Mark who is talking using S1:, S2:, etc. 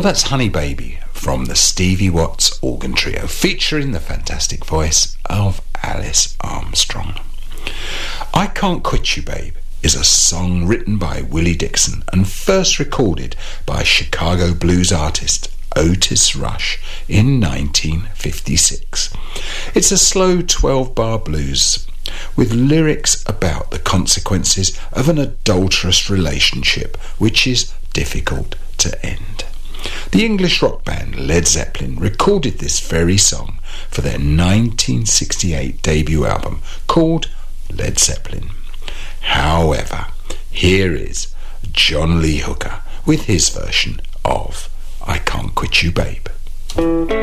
S1: Well, that's Honey Baby from the Stevie Watts Organ Trio, featuring the fantastic voice of Alice Armstrong. I Can't Quit You Babe is a song written by Willie Dixon and first recorded by Chicago blues artist Otis Rush in 1956. It's a slow 12-bar blues with lyrics about the consequences of an adulterous relationship which is difficult to end. The English rock band Led Zeppelin recorded this very song for their 1968 debut album called Led Zeppelin. However, here is John Lee Hooker with his version of I Can't Quit You Babe.